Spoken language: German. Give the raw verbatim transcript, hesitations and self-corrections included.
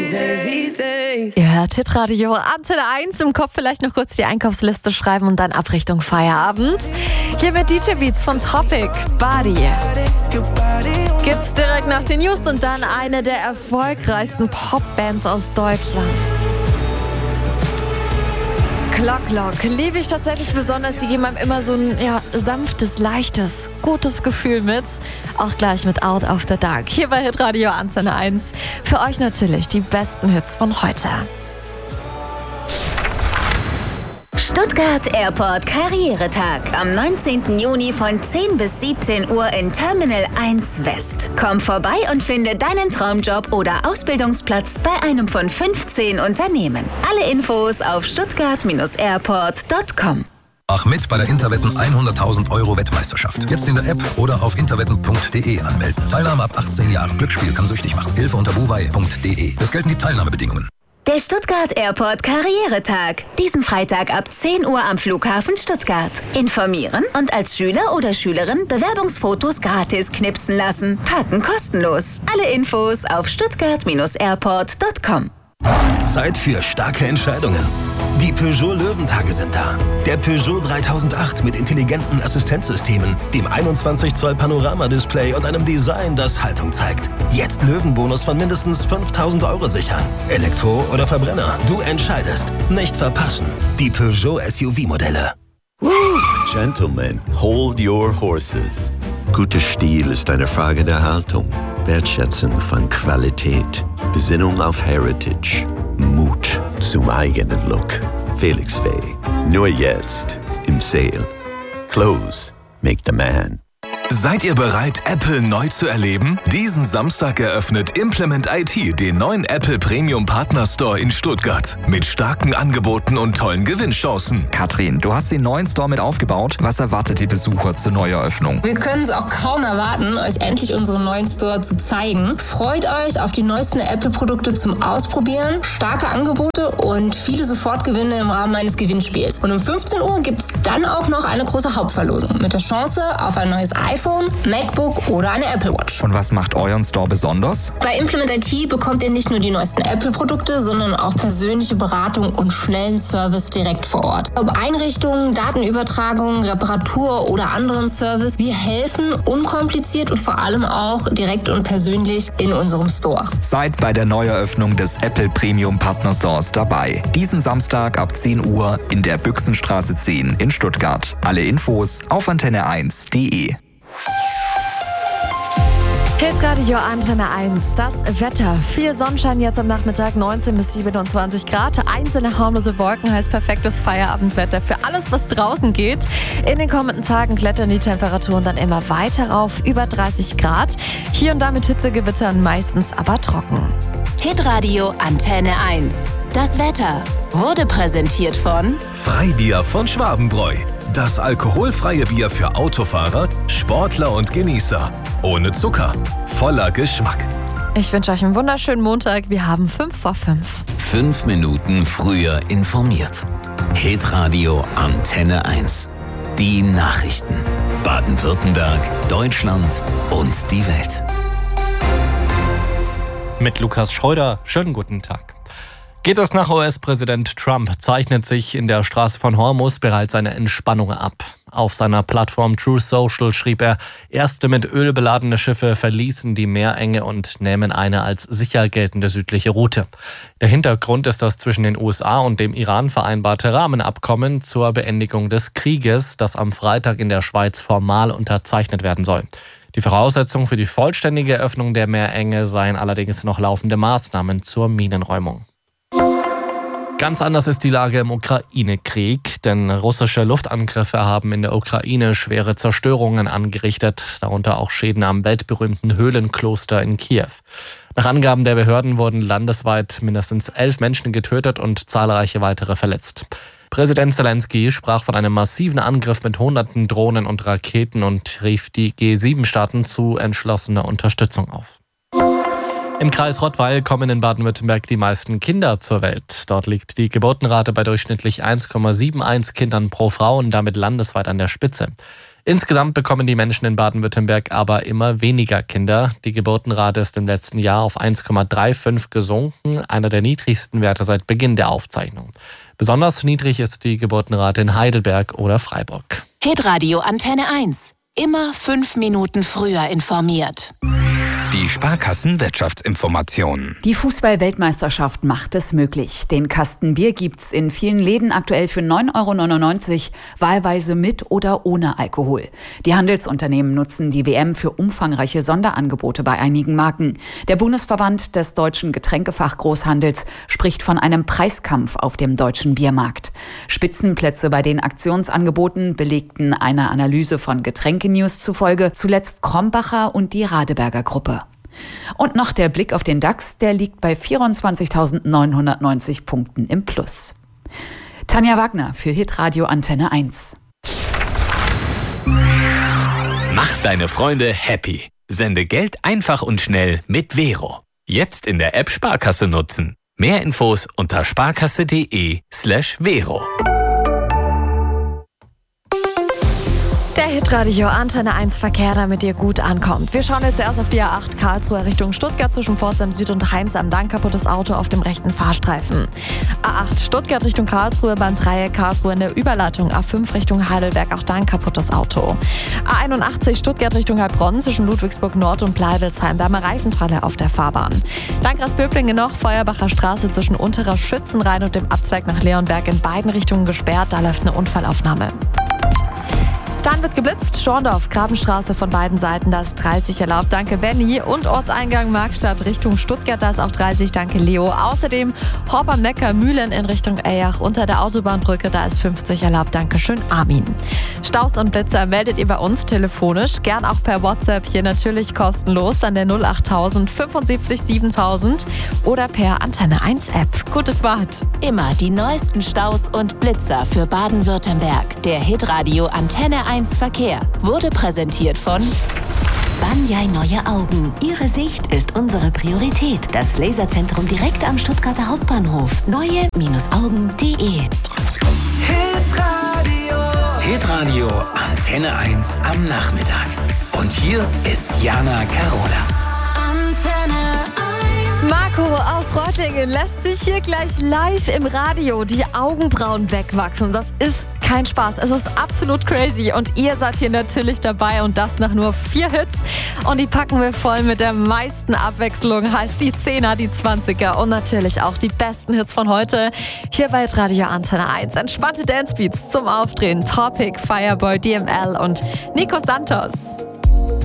Ihr hört Hitradio Antenne eins. Im Kopf vielleicht noch kurz die Einkaufsliste schreiben und dann ab Richtung Feierabend. Hier mit D J Beats von Tropic, Body. Gibt's direkt nach den News und dann eine der erfolgreichsten Popbands aus Deutschland. Clock Lock liebe ich tatsächlich besonders. Die geben einem immer so ein ja, sanftes, leichtes, gutes Gefühl mit. Auch gleich mit Out of the Dark. Hier bei Hitradio Antenne eins. Für euch natürlich die besten Hits von heute. Stuttgart Airport Karrieretag am neunzehnten Juni von zehn bis siebzehn Uhr in Terminal eins West. Komm vorbei und finde deinen Traumjob oder Ausbildungsplatz bei einem von fünfzehn Unternehmen. Alle Infos auf stuttgart airport punkt com. Mach mit bei der Interwetten hunderttausend Euro Wettmeisterschaft. Jetzt in der App oder auf interwetten punkt de anmelden. Teilnahme ab achtzehn Jahren. Glücksspiel kann süchtig machen. Hilfe unter buwei punkt de. Es gelten die Teilnahmebedingungen. Der Stuttgart Airport Karrieretag. Diesen Freitag ab zehn Uhr am Flughafen Stuttgart. Informieren und als Schüler oder Schülerin Bewerbungsfotos gratis knipsen lassen. Parken kostenlos. Alle Infos auf stuttgart airport punkt com. Zeit für starke Entscheidungen. Die Peugeot Löwentage sind da. Der Peugeot dreitausendacht mit intelligenten Assistenzsystemen, dem einundzwanzig Zoll Panoramadisplay und einem Design, das Haltung zeigt. Jetzt Löwenbonus von mindestens fünftausend Euro sichern. Elektro oder Verbrenner, du entscheidest. Nicht verpassen. Die Peugeot S U V-Modelle. Gentlemen, hold your horses. Guter Stil ist eine Frage der Haltung, Wertschätzung von Qualität, Besinnung auf Heritage, Mut zum eigenen Look. Felix Faye, nur jetzt im Sale. Clothes make the man. Seid ihr bereit, Apple neu zu erleben? Diesen Samstag eröffnet Implement I T den neuen Apple Premium Partner Store in Stuttgart. Mit starken Angeboten und tollen Gewinnchancen. Katrin, du hast den neuen Store mit aufgebaut. Was erwartet die Besucher zur Neueröffnung? Wir können es auch kaum erwarten, euch endlich unseren neuen Store zu zeigen. Freut euch auf die neuesten Apple-Produkte zum Ausprobieren, starke Angebote und viele Sofortgewinne im Rahmen eines Gewinnspiels. Und um fünfzehn Uhr gibt es dann auch noch eine große Hauptverlosung mit der Chance auf ein neues iPhone, MacBook oder eine Apple Watch. Und was macht euren Store besonders? Bei Implement I T bekommt ihr nicht nur die neuesten Apple-Produkte, sondern auch persönliche Beratung und schnellen Service direkt vor Ort. Ob Einrichtungen, Datenübertragung, Reparatur oder anderen Service, wir helfen unkompliziert und vor allem auch direkt und persönlich in unserem Store. Seid bei der Neueröffnung des Apple Premium Partner Stores dabei. Diesen Samstag ab zehn Uhr in der Büchsenstraße zehn in Stuttgart. Alle Infos auf antenne eins punkt de. Hitradio Antenne eins, das Wetter. Viel Sonnenschein jetzt am Nachmittag, neunzehn bis siebenundzwanzig Grad. Einzelne harmlose Wolken heißt perfektes Feierabendwetter für alles, was draußen geht. In den kommenden Tagen klettern die Temperaturen dann immer weiter rauf, über dreißig Grad. Hier und da mit Hitzegewittern, meistens aber trocken. Hitradio Antenne eins. Das Wetter wurde präsentiert von Freibier von Schwabenbräu. Das alkoholfreie Bier für Autofahrer, Sportler und Genießer. Ohne Zucker, voller Geschmack. Ich wünsche euch einen wunderschönen Montag. Wir haben fünf vor fünf. Fünf Minuten früher informiert. Hitradio Antenne eins. Die Nachrichten. Baden-Württemberg, Deutschland und die Welt. Mit Lukas Schröder, schönen guten Tag. Geht es nach U S-Präsident Trump, zeichnet sich in der Straße von Hormuz bereits eine Entspannung ab. Auf seiner Plattform Truth Social schrieb er, erste mit Öl beladene Schiffe verließen die Meerenge und nähmen eine als sicher geltende südliche Route. Der Hintergrund ist das zwischen den U S A und dem Iran vereinbarte Rahmenabkommen zur Beendigung des Krieges, das am Freitag in der Schweiz formal unterzeichnet werden soll. Die Voraussetzung für die vollständige Öffnung der Meerenge seien allerdings noch laufende Maßnahmen zur Minenräumung. Ganz anders ist die Lage im Ukraine-Krieg, denn russische Luftangriffe haben in der Ukraine schwere Zerstörungen angerichtet, darunter auch Schäden am weltberühmten Höhlenkloster in Kiew. Nach Angaben der Behörden wurden landesweit mindestens elf Menschen getötet und zahlreiche weitere verletzt. Präsident Zelensky sprach von einem massiven Angriff mit hunderten Drohnen und Raketen und rief die G sieben Staaten zu entschlossener Unterstützung auf. Im Kreis Rottweil kommen in Baden-Württemberg die meisten Kinder zur Welt. Dort liegt die Geburtenrate bei durchschnittlich eins Komma einundsiebzig Kindern pro Frau und damit landesweit an der Spitze. Insgesamt bekommen die Menschen in Baden-Württemberg aber immer weniger Kinder. Die Geburtenrate ist im letzten Jahr auf eins Komma fünfunddreißig gesunken, einer der niedrigsten Werte seit Beginn der Aufzeichnung. Besonders niedrig ist die Geburtenrate in Heidelberg oder Freiburg. Hitradio Antenne eins. Immer fünf Minuten früher informiert. Die Sparkassen-Wirtschaftsinformationen. Die Fußball-Weltmeisterschaft macht es möglich. Den Kasten Bier gibt's in vielen Läden aktuell für neun Euro neunundneunzig, wahlweise mit oder ohne Alkohol. Die Handelsunternehmen nutzen die W M für umfangreiche Sonderangebote bei einigen Marken. Der Bundesverband des deutschen Getränkefachgroßhandels spricht von einem Preiskampf auf dem deutschen Biermarkt. Spitzenplätze bei den Aktionsangeboten belegten einer Analyse von Getränke-News zufolge zuletzt Krombacher und die Radeberger Gruppe. Und noch der Blick auf den DAX, der liegt bei vierundzwanzigtausendneunhundertneunzig Punkten im Plus. Tanja Wagner für Hitradio Antenne eins. Mach deine Freunde happy. Sende Geld einfach und schnell mit Vero. Jetzt in der App Sparkasse nutzen. Mehr Infos unter sparkasse.de slash Vero. Der Hitradio Antenne eins Verkehr, damit ihr gut ankommt. Wir schauen jetzt erst auf die A acht Karlsruhe Richtung Stuttgart zwischen Pforzheim Süd und Heimsam. Kaputtes Auto auf dem rechten Fahrstreifen. A acht Stuttgart Richtung Karlsruhe beim Dreieck Karlsruhe in der Überleitung. A fünf Richtung Heidelberg, auch da ein kaputtes Auto. A einundachtzig Stuttgart Richtung Heilbronn zwischen Ludwigsburg Nord und Pleidelsheim. Da haben wir Reifentralle auf der Fahrbahn. Dann Grasböblinge noch, Feuerbacher Straße zwischen Unterer Schützenrhein und dem Abzweig nach Leonberg in beiden Richtungen gesperrt. Da läuft eine Unfallaufnahme. Dann wird geblitzt, Schorndorf, Grabenstraße von beiden Seiten, da ist dreißig erlaubt, danke Benny. Und Ortseingang Markstadt Richtung Stuttgart, da ist auch dreißig, danke Leo. Außerdem Horb am Neckar, Mühlen in Richtung Eyach, unter der Autobahnbrücke, da ist fünfzig erlaubt, danke schön Armin. Staus und Blitzer meldet ihr bei uns telefonisch, gern auch per WhatsApp, hier natürlich kostenlos an der null achttausend fünfundsiebzig siebentausend oder per Antenne eins App. Gute Fahrt. Immer die neuesten Staus und Blitzer für Baden-Württemberg. Der Hitradio Antenne eins Verkehr wurde präsentiert von Banyai Neue Augen. Ihre Sicht ist unsere Priorität. Das Laserzentrum direkt am Stuttgarter Hauptbahnhof. neue Augen punkt de. Hitradio. Hitradio Antenne eins am Nachmittag. Und hier ist Jana Carola. Antenne eins. Marco aus Reutlingen lässt sich hier gleich live im Radio die Augenbrauen wegwachsen. Das ist kein Spaß. Es ist absolut crazy. Und ihr seid hier natürlich dabei und das nach nur vier Hits. Und die packen wir voll mit der meisten Abwechslung. Heißt die Zehner, die Zwanziger und natürlich auch die besten Hits von heute. Hier bei Radio Antenne eins. Entspannte Dancebeats zum Aufdrehen. Topic, Fireboy, D M L und Nico Santos.